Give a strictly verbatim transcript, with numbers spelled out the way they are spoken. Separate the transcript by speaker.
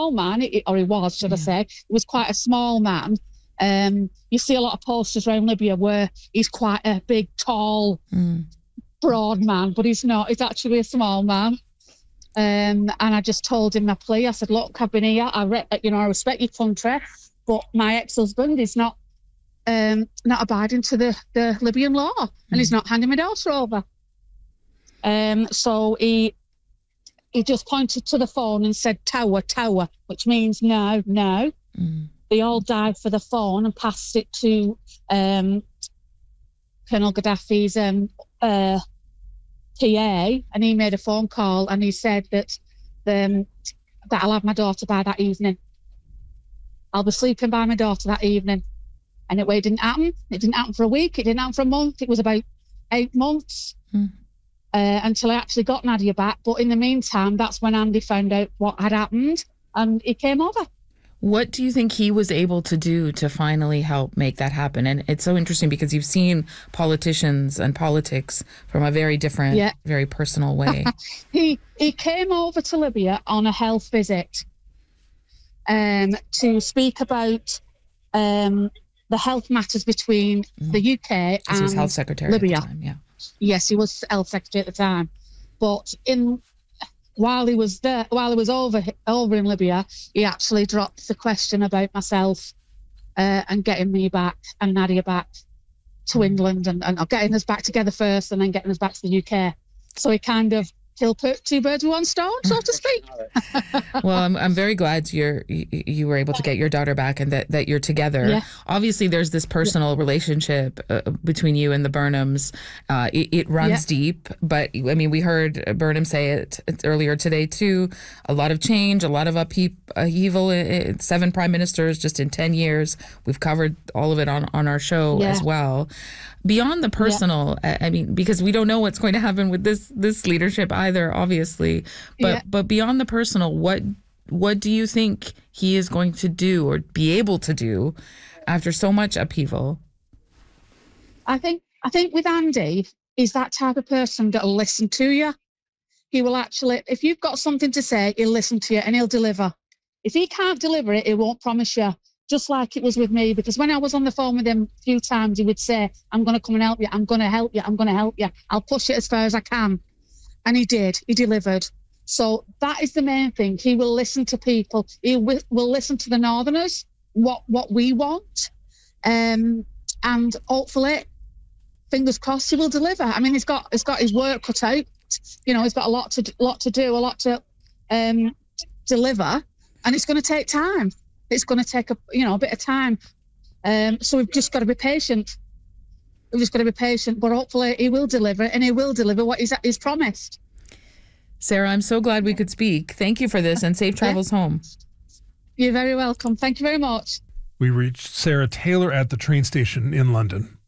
Speaker 1: small man, or he was, should yeah. I say. He was quite a small man. Um, you see a lot of posters around Libya where he's quite a big, tall, mm. broad man, but he's not. He's actually a small man. Um, and I just told him my plea. I said, look, I've been here. I, re- you know, I respect your country, but my ex-husband is not um, not abiding to the, the Libyan law, mm. and he's not handing my daughter over. Um, so he he just pointed to the phone and said, tower, tower, which means no, no. Mm. They all died for the phone and passed it to um, Colonel Gaddafi's um, uh, P A, and he made a phone call and he said that um, that I'll have my daughter by that evening. I'll be sleeping by my daughter that evening. And it, well, it didn't happen. It didn't happen for a week. It didn't happen for a month. It was about eight months mm. uh, until I actually got Nadia back. But in the meantime, that's when Andy found out what had happened and he came over.
Speaker 2: What do you think he was able to do to finally help make that happen? And it's so interesting because you've seen politicians and politics from a very different, yeah. very personal way.
Speaker 1: he he came over to Libya on a health visit um, to speak about um, the health matters between mm. the U K and
Speaker 2: he was health secretary
Speaker 1: Libya.
Speaker 2: At the time, yeah.
Speaker 1: Yes, he was health secretary at the time. But in While he was there, while he was over over in Libya, he actually dropped the question about myself uh, and getting me back and Nadia back to England and, and getting us back together first and then getting us back to the U K. So he kind of killed two birds with one stone, so to speak.
Speaker 2: Well, I'm I'm very glad you're you, you were able to get your daughter back and that, that you're together. Yeah. Obviously, there's this personal yeah. relationship uh, between you and the Burnhams. Uh, it, it runs yeah. deep, but I mean, we heard Burnham say it earlier today too. A lot of change, a lot of upheaval. Seven prime ministers just in ten years. We've covered all of it on, on our show yeah. as well. Beyond the personal, yeah. I mean, because we don't know what's going to happen with this this leadership either, obviously. But yeah. but beyond the personal, what what do you think he is going to do or be able to do after so much upheaval?
Speaker 1: I think I think with Andy, he's that type of person that'll listen to you. He will actually, if you've got something to say, he'll listen to you and he'll deliver. If he can't deliver it, he won't promise you. Just like it was with me, because when I was on the phone with him a few times, he would say, I'm going to come and help you, I'm going to help you, I'm going to help you, I'll push it as far as I can. And he did, he delivered. So that is the main thing. He will listen to people, he will, will listen to the Northerners, what what we want, um, and hopefully, fingers crossed, he will deliver. I mean, he's got he's got his work cut out, you know, he's got a lot to lot to do, a lot to um, deliver, and it's going to take time. It's going to take a you know a bit of time, um, so we've just got to be patient. We've just got to be patient, but hopefully he will deliver, and he will deliver what he's, he's promised.
Speaker 2: Sarah, I'm so glad we could speak. Thank you for this, and safe travels yeah. home.
Speaker 1: You're very welcome. Thank you very much.
Speaker 3: We reached Sarah Taylor at the train station in London.